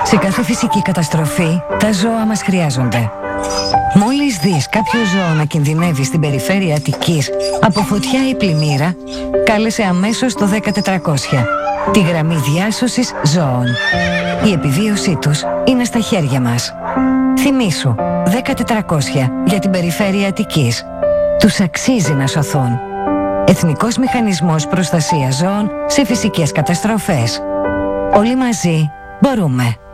Σε κάθε φυσική καταστροφή, τα ζώα μας χρειάζονται. Μόλις δεις κάποιο ζώο να κινδυνεύει στην περιφέρεια Αττικής από φωτιά ή πλημμύρα, κάλεσε αμέσως το 10400, τη γραμμή διάσωσης ζώων. Η επιβίωσή τους είναι στα χέρια μας. Θυμήσου, 10400 για την περιφέρεια Αττικής. Τους αξίζει να σωθούν. Εθνικός Μηχανισμός Προστασίας Ζώων σε φυσικές καταστροφές. Όλοι μαζί μπορούμε.